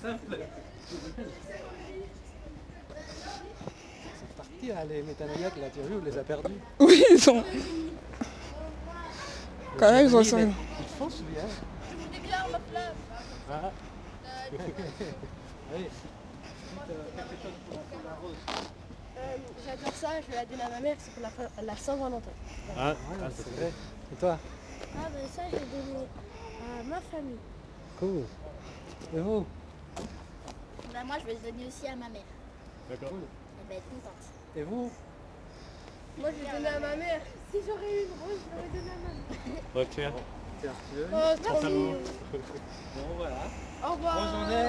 simple. C'est parti, là, les métanoïaques, là, tu as vu, on les a perdus. Oui, ils sont... Quand même, ils ont ça. Ils foncent bien. Je vous déclare ma flamme. Ah. Allez, quelque chose pour la rose. J'adore ça, je vais la donner à ma mère, c'est pour la Saint-Valentin. Ah, c'est vrai. Et toi? Ah ben ça, je vais donner à ma famille. Cool. Et vous? Ben moi, je vais le donner aussi à ma mère. D'accord. Elle va être contente. Et vous? Moi, je vais donner à ma mère. Si j'aurais eu une rose, je l'aurais donné à ma mère. Ouais, tiens. Tiens, tu veux? Oh, trop mignon. Bon, voilà. Au revoir. Bonne journée.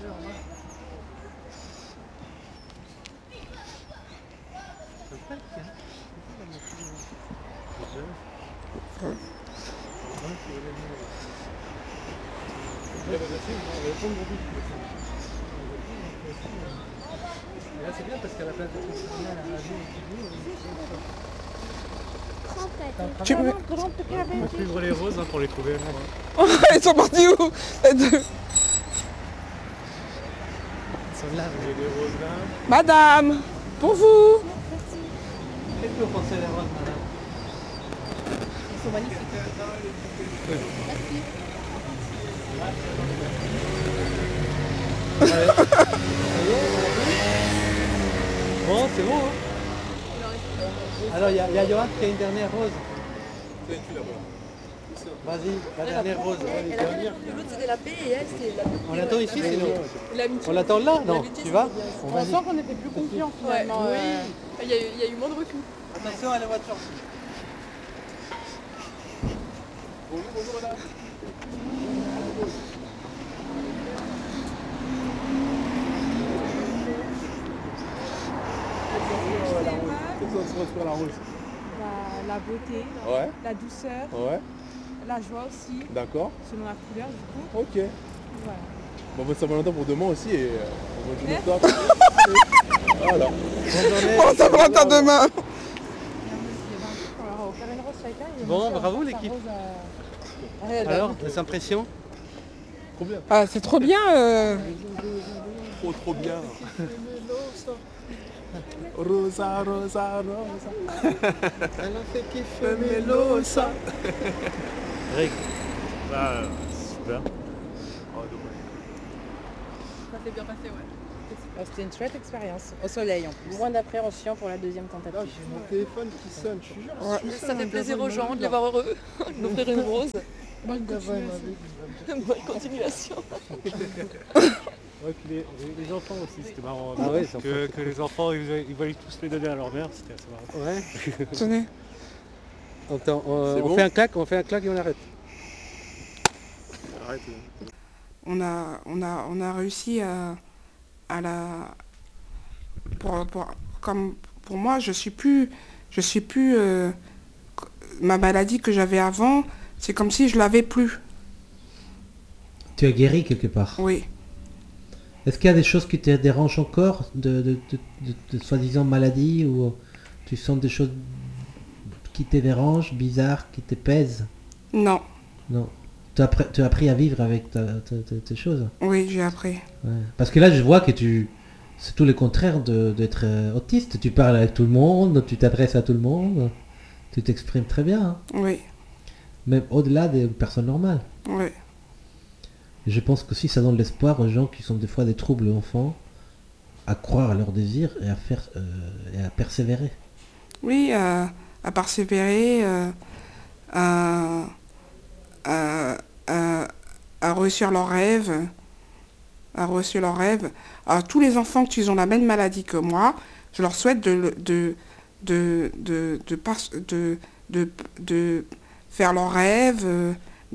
Là c'est bien parce qu'à la place de continuer à la Tu peux... on peut suivre les roses pour les trouver. Ils sont partis où? Les deux. Ils sont là, vous avez des roses là. Madame, pour vous. Qu'est-ce que vous pensez des roses, madame? Ils sont magnifiques. Allez. Bon, c'est bon, hein? Alors, il y a Johan qui a une dernière rose. Vas-y, la dernière rose. L'autre c'était la paix et elle c'était la paix. On l'attend ici, sinon. L'amitié. On l'attend là? Non, tu vas? On sent qu'on était plus confiants finalement. Oui, il y a eu moins de recul. Attention à la voiture. Bonjour madame. Qu'est-ce qu'on se retrouve la rose? La beauté, Ouais, la douceur, ouais, la joie aussi, d'accord. selon la couleur du coup. Ok. Voilà. Bon, bonne Saint-Valentin pour demain aussi et on va jouer notre table. Voilà. Bon, ça va attendre demain. On va faire une rose chacun. et Bon, moi, je bravo, fais l'équipe. sa rose Alors, les impressions? Trop bien. Ah, c'est trop bien. Trop bien. Rosa, rosa, rosa. Elle a fait kiffer Melosa. Rick. Bah, super. Ça s'est bien passé, ouais. C'était une chouette expérience, au soleil en plus. Moins d'appréhension pour la deuxième tentative. J'ai mon téléphone qui sonne, je suis jure. Ça fait plaisir aux gens de les voir heureux, d'offrir une rose. Bonne Bonne continuation. Ouais, puis les enfants aussi, c'était marrant. Ah ouais, que les enfants, ils voulaient tous les donner à leur mère, c'était assez marrant. Ouais. Tenez. Attends, C'est on bon fait un claque et on arrête. Arrête. On a réussi à la... comme pour moi, je suis plus ma maladie que j'avais avant, c'est comme si je l'avais plus. Tu as guéri quelque part. Oui. Est-ce qu'il y a des choses qui te dérangent encore de soi-disant maladie ou tu sens des choses qui te dérangent, bizarres, qui te pèsent? Non. Non. Tu as appris à vivre avec tes choses. Oui, j'ai appris. Ouais. Parce que là, je vois que c'est tout le contraire d'être autiste. Tu parles avec tout le monde, tu t'adresses à tout le monde, tu t'exprimes très bien. Hein. Oui. Même au-delà des personnes normales. Oui. Et je pense que si ça donne l'espoir aux gens qui sont des fois des troubles enfants, à croire à leurs désirs et à persévérer. Oui, à persévérer, à réussir leurs rêves, à tous les enfants qui ont la même maladie que moi, je leur souhaite de faire leurs rêves,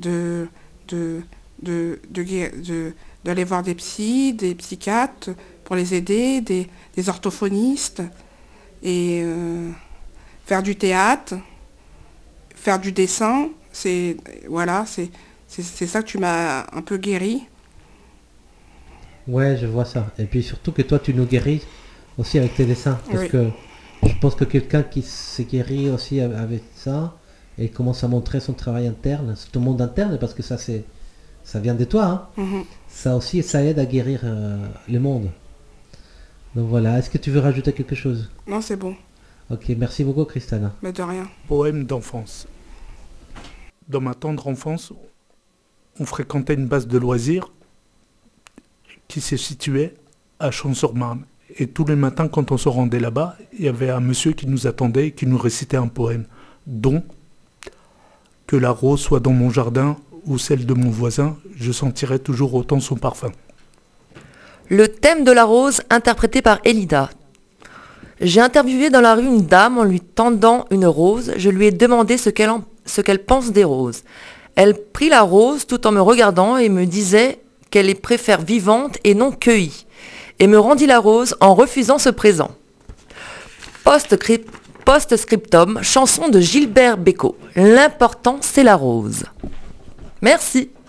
d'aller voir des des psychiatres pour les aider, des orthophonistes, et faire du théâtre, faire du dessin. C'est ça que tu m'as un peu guéri. Ouais, je vois ça. Et puis surtout que toi, tu nous guéris aussi avec tes dessins. Parce Oui. que je pense que quelqu'un qui s'est guéri aussi avec ça et commence à montrer son travail interne, son monde interne, parce que ça c'est Ça vient de toi, hein. Mhm. Ça aussi, ça aide à guérir le monde. Donc voilà, est-ce que tu veux rajouter quelque chose? Non, c'est bon. Ok, merci beaucoup Christana. Mais de rien. Poème d'enfance. Dans ma tendre enfance, on fréquentait une base de loisirs qui se situait à Champs-sur-Marne. Et tous les matins, quand on se rendait là-bas, il y avait un monsieur qui nous attendait et qui nous récitait un poème, dont « Que la rose soit dans mon jardin ou celle de mon voisin, je sentirai toujours autant son parfum. » Le thème de la rose, interprété par Elida. J'ai interviewé dans la rue une dame en lui tendant une rose. Je lui ai demandé ce qu'elle pense des roses. Elle prit la rose tout en me regardant et me disait qu'elle les préfère vivantes et non cueillies. Et me rendit la rose en refusant ce présent. Post-scriptum, chanson de Gilbert Bécaud. L'important, c'est la rose. Merci.